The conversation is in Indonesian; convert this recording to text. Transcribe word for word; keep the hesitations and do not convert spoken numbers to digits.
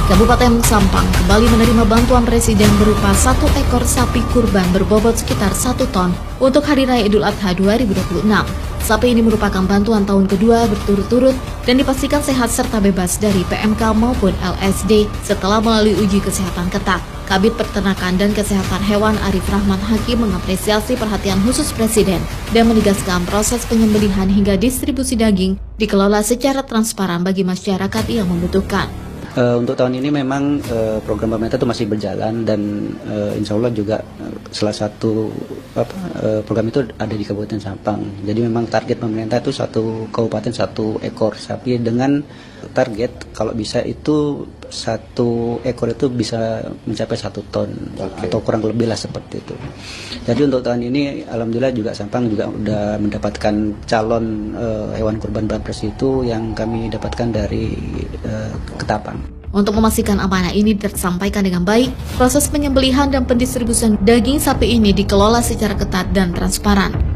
Kabupaten Sampang kembali menerima bantuan Presiden berupa satu ekor sapi kurban berbobot sekitar satu ton untuk Hari Raya Idul Adha dua ribu dua puluh enam. Sapi ini merupakan bantuan tahun kedua berturut-turut dan dipastikan sehat serta bebas dari P M K maupun L S D setelah melalui uji kesehatan ketat. Kabid Peternakan dan Kesehatan Hewan Arif Rahman Hakim mengapresiasi perhatian khusus Presiden dan menegaskan proses penyembelihan hingga distribusi daging dikelola secara transparan bagi masyarakat yang membutuhkan. Uh, untuk tahun ini memang uh, program pemerintah itu masih berjalan dan uh, insya Allah juga uh, salah satu apa, uh, program itu ada di Kabupaten Sampang. Jadi memang target pemerintah itu satu kabupaten satu ekor sapi dengan target kalau bisa itu satu ekor itu bisa mencapai satu ton okay. atau kurang lebih lah seperti itu. Jadi untuk tahun ini alhamdulillah juga Sampang juga sudah mendapatkan calon uh, hewan kurban Bapres itu yang kami dapatkan dari uh, Ketapang. Untuk memastikan amanah ini tersampaikan dengan baik, proses penyembelihan dan pendistribusian daging sapi ini dikelola secara ketat dan transparan.